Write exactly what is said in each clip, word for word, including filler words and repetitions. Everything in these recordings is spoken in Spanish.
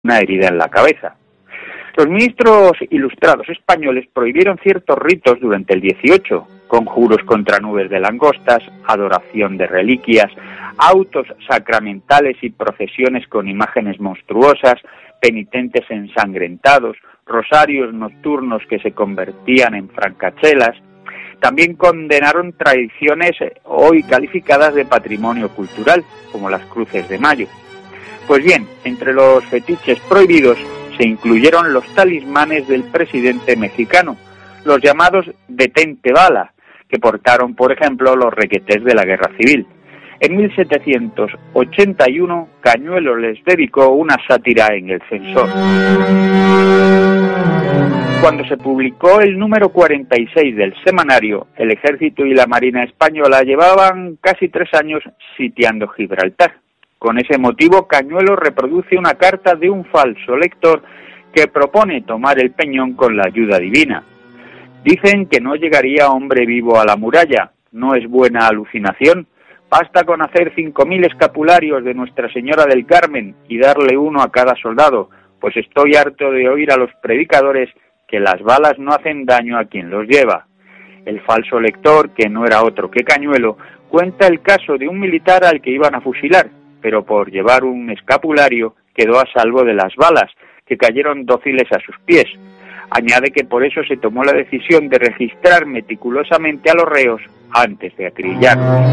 una herida en la cabeza. Los ministros ilustrados españoles prohibieron ciertos ritos durante el dieciocho, conjuros contra nubes de langostas, adoración de reliquias, autos sacramentales y procesiones con imágenes monstruosas, penitentes ensangrentados, rosarios nocturnos que se convertían en francachelas. También condenaron tradiciones hoy calificadas de patrimonio cultural, como las cruces de mayo. Pues bien, entre los fetiches prohibidos se incluyeron los talismanes del presidente mexicano, los llamados detente bala, que portaron, por ejemplo, los requetés de la Guerra Civil. En mil setecientos ochenta y uno, Cañuelos les dedicó una sátira en El Censor. Cuando se publicó el número cuarenta y seis del semanario, el Ejército y la Marina Española llevaban casi tres años sitiando Gibraltar. Con ese motivo, Cañuelos reproduce una carta de un falso lector que propone tomar el peñón con la ayuda divina. Dicen que no llegaría hombre vivo a la muralla. ¿No es buena alucinación? Basta con hacer cinco mil escapularios de Nuestra Señora del Carmen y darle uno a cada soldado, pues estoy harto de oír a los predicadores que las balas no hacen daño a quien los lleva. El falso lector, que no era otro que Cañuelo, cuenta el caso de un militar al que iban a fusilar, pero por llevar un escapulario quedó a salvo de las balas, que cayeron dóciles a sus pies. Añade que por eso se tomó la decisión de registrar meticulosamente a los reos antes de acribillarlos.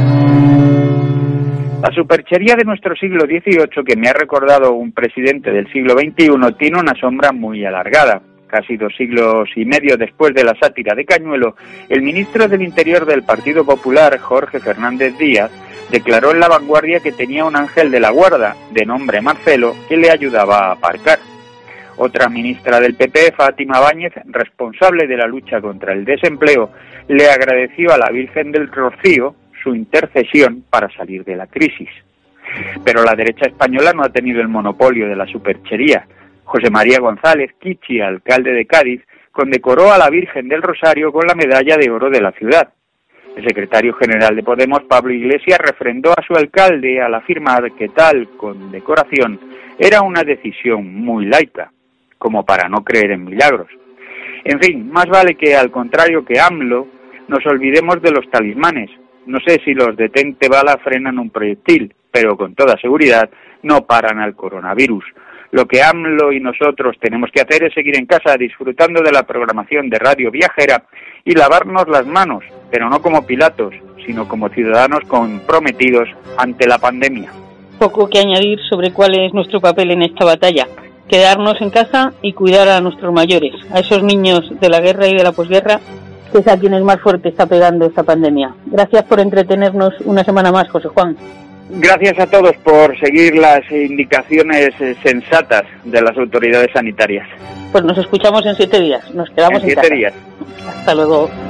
La superchería de nuestro siglo dieciocho, que me ha recordado un presidente del siglo veintiuno, tiene una sombra muy alargada. Casi dos siglos y medio después de la sátira de Cañuelo, el ministro del Interior del Partido Popular, Jorge Fernández Díaz, declaró en La Vanguardia que tenía un ángel de la guarda, de nombre Marcelo, que le ayudaba a aparcar. Otra ministra del P P, Fátima Báñez, responsable de la lucha contra el desempleo, le agradeció a la Virgen del Rocío su intercesión para salir de la crisis. Pero la derecha española no ha tenido el monopolio de la superchería. José María González Kichi, alcalde de Cádiz, condecoró a la Virgen del Rosario con la medalla de oro de la ciudad. El secretario general de Podemos, Pablo Iglesias, refrendó a su alcalde al afirmar que tal condecoración era una decisión muy laica, como para no creer en milagros. En fin, más vale que, al contrario que AMLO, nos olvidemos de los talismanes. No sé si los detente bala frenan un proyectil, pero con toda seguridad no paran al coronavirus. Lo que AMLO y nosotros tenemos que hacer es seguir en casa disfrutando de la programación de Radio Viajera y lavarnos las manos, pero no como Pilatos, sino como ciudadanos comprometidos ante la pandemia. Poco que añadir sobre cuál es nuestro papel en esta batalla. Quedarnos en casa y cuidar a nuestros mayores, a esos niños de la guerra y de la posguerra, que es a quienes más fuerte está pegando esta pandemia. Gracias por entretenernos una semana más, José Juan. Gracias a todos por seguir las indicaciones sensatas de las autoridades sanitarias. Pues nos escuchamos en siete días. Nos quedamos en, en siete casa. días. Hasta luego.